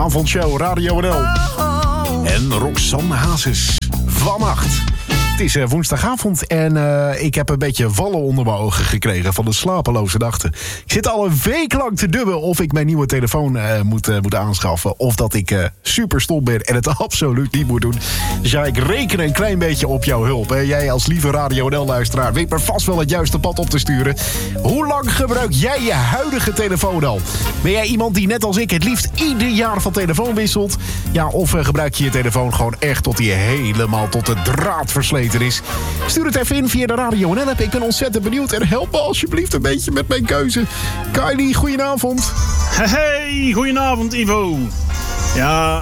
avondshow Radio NL. En Roxanne Hazes. Vannacht. Het is woensdagavond en ik heb een beetje wallen onder mijn ogen gekregen van de slapeloze nachten. Ik zit al een week lang te dubben of ik mijn nieuwe telefoon moet aanschaffen. Of dat ik super stom ben en het absoluut niet moet doen. Dus ja, ik reken een klein beetje op jouw hulp. Hè? Jij als lieve Radio NL-luisteraar weet me vast wel het juiste pad op te sturen. Hoe lang gebruik jij je huidige telefoon al? Ben jij iemand die net als ik het liefst ieder jaar van telefoon wisselt? Ja, of gebruik je je telefoon gewoon echt tot die helemaal tot de draad versleten is? Stuur het even in via de Radio NL-app. Ik ben ontzettend benieuwd en help me alsjeblieft een beetje met mijn keuze. Kylie, goedenavond. Hey, goedenavond Ivo. Ja,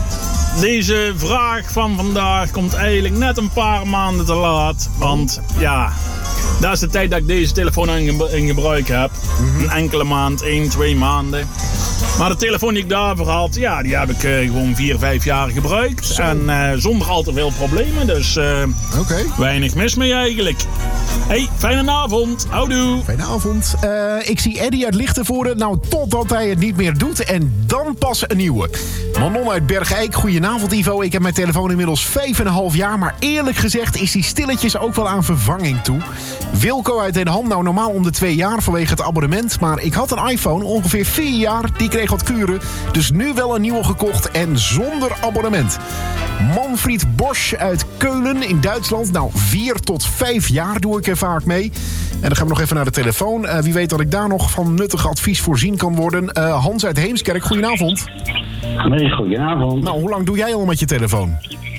deze vraag van vandaag komt eigenlijk net een paar maanden te laat. Want ja, dat is de tijd dat ik deze telefoon in gebruik heb. Een enkele maand, 1, 2 maanden. Maar de telefoon die ik daarvoor had, ja, die heb ik gewoon 4, 5 jaar gebruikt. Zo. En zonder al te veel problemen, dus weinig mis mee eigenlijk. Hey, fijne avond. Houdoe. Fijne avond. Ik zie Eddie uit Lichtenvoorde. Nou, totdat hij het niet meer doet. En dan pas een nieuwe. Manon uit Bergijk. Goedenavond, Ivo. Ik heb mijn telefoon inmiddels 5,5 jaar. Maar eerlijk gezegd is die stilletjes ook wel aan vervanging toe. Wilco uit Den Ham. Nou, normaal om de 2 jaar vanwege het abonnement. Maar ik had een iPhone, ongeveer 4 jaar. Die kreeg wat kuren. Dus nu wel een nieuwe gekocht en zonder abonnement. Manfried Bosch uit Keulen in Duitsland. Nou, 4 tot 5 jaar doe ik er vaak mee. En dan gaan we nog even naar de telefoon. Wie weet dat ik daar nog van nuttig advies voorzien kan worden. Hans uit Heemskerk, goedenavond. Nee, goedenavond. Nou, hoe lang doe jij al met je telefoon?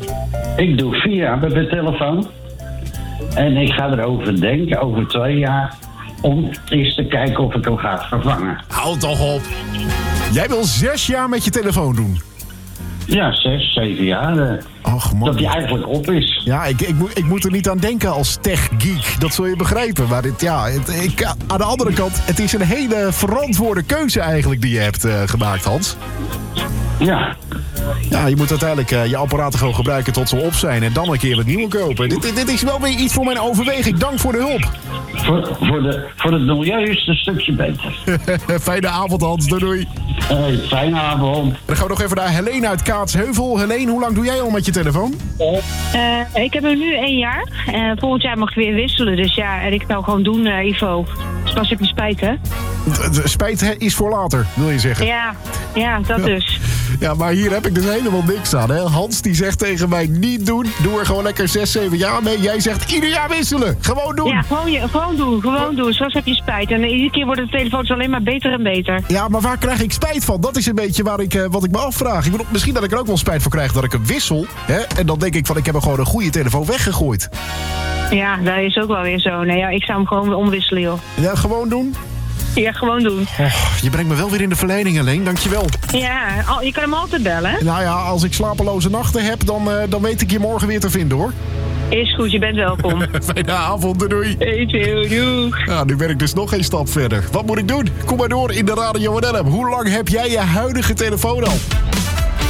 Ik doe 4 jaar met mijn telefoon. En ik ga erover denken, over 2 jaar, om eens te kijken of ik hem ga vervangen. Houd toch op. Jij wil 6 jaar met je telefoon doen? Ja, 6, 7 jaar. Och, man. Dat die eigenlijk op is. Ja, ik moet er niet aan denken als tech-geek. Dat zul je begrijpen. Maar aan de andere kant, het is een hele verantwoorde keuze eigenlijk die je hebt gemaakt, Hans. Ja. Ja, je moet uiteindelijk je apparaten gewoon gebruiken tot ze op zijn. En dan een keer een nieuwe kopen. Dit is wel weer iets voor mijn overweging. Dank voor de hulp. Voor het milieu is het een stukje beter. Fijne avond, Hans. Doei. Fijne avond. Dan gaan we nog even naar Helene uit Kaatsheuvel. Helene, hoe lang doe jij al met je telefoon? Ik heb hem nu 1 jaar. Volgend jaar mag ik weer wisselen. Dus ja, en ik nou gewoon doen, Ivo. Dus pas heb je spijt, hè? Spijt is voor later, wil je zeggen? Ja, dat dus. Ja, maar hier heb ik dus helemaal niks aan. Hè? Hans die zegt tegen mij niet doen. Doe er gewoon lekker 6, 7 jaar mee. Jij zegt ieder jaar wisselen. Gewoon doen. Ja, gewoon doen. Zoals heb je spijt. En iedere keer worden de telefoons alleen maar beter en beter. Ja, maar waar krijg ik spijt van? Dat is een beetje wat ik me afvraag. Ik bedoel, misschien dat ik er ook wel spijt van krijg dat ik hem wissel. Hè? En dan denk ik van, ik heb er gewoon een goede telefoon weggegooid. Ja, dat is ook wel weer zo. Nee, ja, ik zou hem gewoon weer omwisselen, joh. Ja, gewoon doen? Ja, gewoon doen. Je brengt me wel weer in de verleiding, Alleen. Dankjewel. Ja, je kan hem altijd bellen. Nou ja, als ik slapeloze nachten heb, dan weet ik je morgen weer te vinden, hoor. Is goed, je bent welkom. Fijne avond, doei. Doei. Ja, nu ben ik dus nog geen stap verder. Wat moet ik doen? Kom maar door in de Radio NL. Hoe lang heb jij je huidige telefoon al?